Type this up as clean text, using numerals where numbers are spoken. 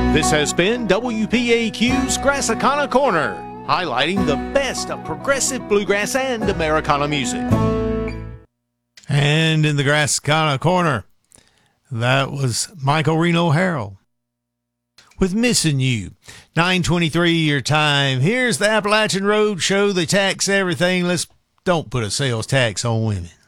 This has been WPAQ's Grassicana Corner, highlighting the best of progressive bluegrass and Americana music. And in the Grassicana Corner, that was Michael Reno Harrell with Missing You. 9:23 your time. Here's the Appalachian Road Show. They tax everything. Don't put a sales tax on women.